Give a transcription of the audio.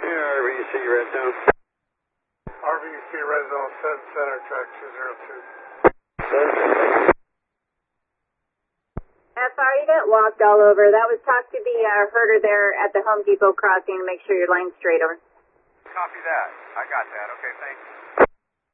RVC Red Zone. RVC Red Zone, center track 202. Sorry you got walked all over. That was talk to the herder there at the Home Depot crossing to make sure your line's straight over. Copy that. I got that. Okay, thanks.